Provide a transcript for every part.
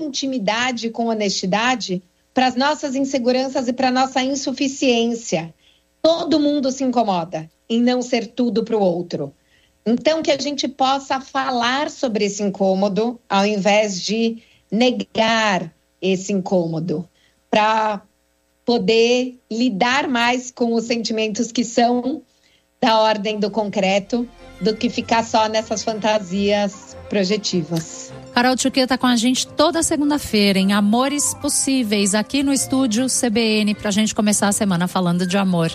intimidade, com honestidade, para as nossas inseguranças e para a nossa insuficiência. Todo mundo se incomoda em não ser tudo para o outro. Então, que a gente possa falar sobre esse incômodo, ao invés de negar esse incômodo, para poder lidar mais com os sentimentos que são da ordem do concreto, do que ficar só nessas fantasias projetivas. Carol Tchuquet está com a gente toda segunda-feira em Amores Possíveis, aqui no estúdio CBN, para a gente começar a semana falando de amor.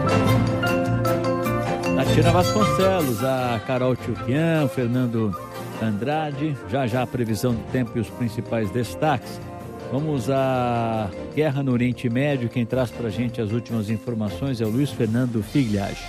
Tatiana Vasconcelos, a Carol Tchuquet, o Fernando Andrade, já a previsão do tempo e os principais destaques. Vamos à guerra no Oriente Médio. Quem traz para a gente as últimas informações é o Luiz Fernando Figliage.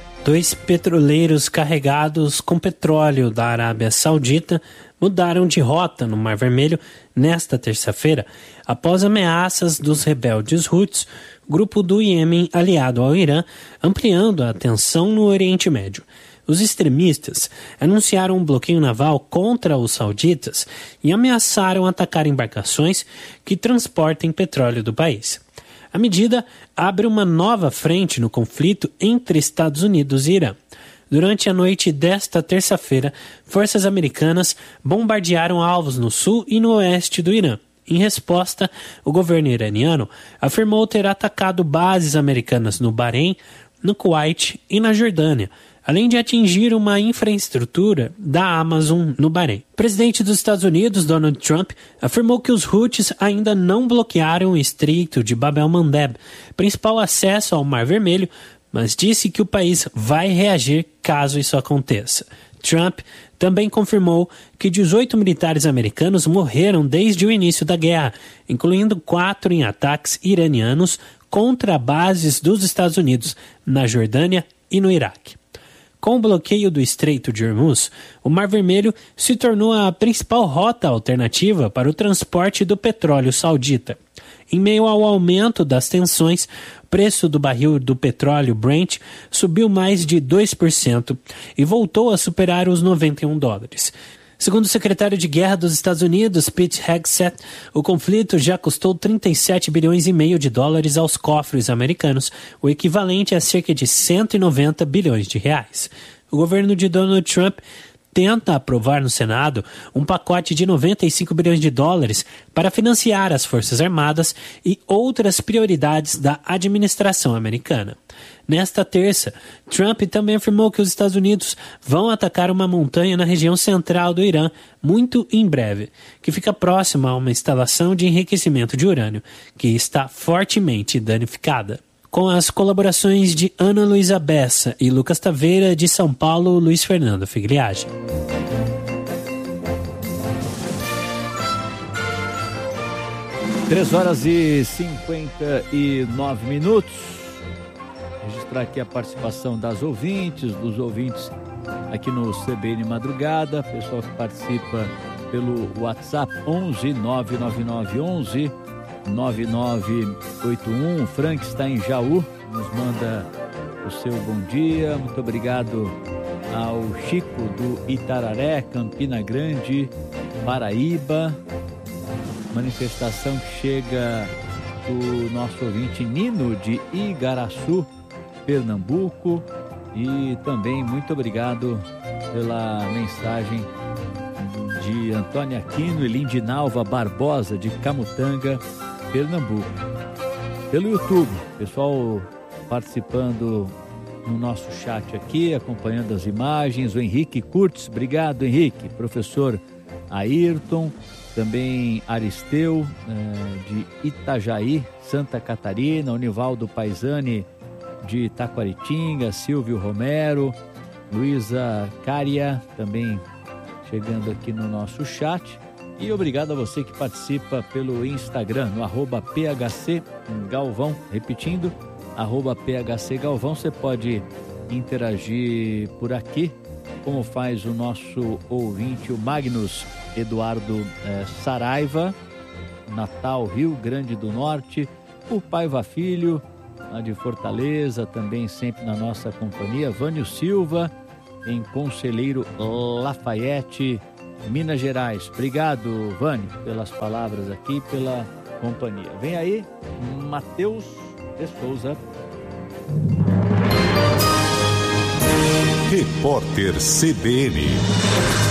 2 petroleiros carregados com petróleo da Arábia Saudita mudaram de rota no Mar Vermelho nesta terça-feira, após ameaças dos rebeldes Houthis, grupo do Iêmen aliado ao Irã, ampliando a tensão no Oriente Médio. Os extremistas anunciaram um bloqueio naval contra os sauditas e ameaçaram atacar embarcações que transportem petróleo do país. A medida abre uma nova frente no conflito entre Estados Unidos e Irã. Durante a noite desta terça-feira, forças americanas bombardearam alvos no sul e no oeste do Irã. Em resposta, o governo iraniano afirmou ter atacado bases americanas no Bahrein, no Kuwait e na Jordânia, além de atingir uma infraestrutura da Amazon no Bahrein. O presidente dos Estados Unidos, Donald Trump, afirmou que os Houthis ainda não bloquearam o Estreito de Bab el-Mandeb, principal acesso ao Mar Vermelho, mas disse que o país vai reagir caso isso aconteça. Trump também confirmou que 18 militares americanos morreram desde o início da guerra, incluindo 4 em ataques iranianos contra bases dos Estados Unidos na Jordânia e no Iraque. Com o bloqueio do Estreito de Hormuz, o Mar Vermelho se tornou a principal rota alternativa para o transporte do petróleo saudita. Em meio ao aumento das tensões, o preço do barril do petróleo Brent subiu mais de 2% e voltou a superar os $91. Segundo o secretário de Guerra dos Estados Unidos, Pete Hegseth, o conflito já custou 37 bilhões e meio de dólares aos cofres americanos, o equivalente a cerca de 190 bilhões de reais. O governo de Donald Trump tenta aprovar no Senado um pacote de 95 bilhões de dólares para financiar as Forças Armadas e outras prioridades da administração americana. Nesta terça, Trump também afirmou que os Estados Unidos vão atacar uma montanha na região central do Irã muito em breve, que fica próxima a uma instalação de enriquecimento de urânio, que está fortemente danificada. Com as colaborações de Ana Luísa Bessa e Lucas Taveira, de São Paulo, Luiz Fernando Figliage. Três horas e 59 minutos. Registrar aqui a participação das ouvintes, dos ouvintes aqui no CBN Madrugada, pessoal que participa pelo WhatsApp 11 999 11 9981. Frank está em Jaú, nos manda o seu bom dia. Muito obrigado ao Chico do Itararé, Campina Grande, Paraíba. Manifestação que chega do nosso ouvinte Nino de Igaraçu, Pernambuco. E também muito obrigado pela mensagem de Antônia Aquino e Lindinalva Barbosa de Camutanga, Pernambuco. Pelo YouTube, pessoal participando no nosso chat aqui, acompanhando as imagens. O Henrique Curtis, obrigado Henrique. Professor Ayrton, também Aristeu de Itajaí, Santa Catarina, o Nivaldo Paisani de Taquaritinga, Silvio Romero, Luísa Cária também chegando aqui no nosso chat. E obrigado a você que participa pelo Instagram, no @PHC Galvão. Repetindo, @PHC Galvão. Você pode interagir por aqui, como faz o nosso ouvinte, o Magnus Eduardo Saraiva, Natal, Rio Grande do Norte. O Paiva Filho, lá de Fortaleza, também sempre na nossa companhia. Vânio Silva, em Conselheiro Lafayette, Minas Gerais. Obrigado, Vânia, pelas palavras aqui, pela companhia. Vem aí, Matheus de Souza. Repórter CBN.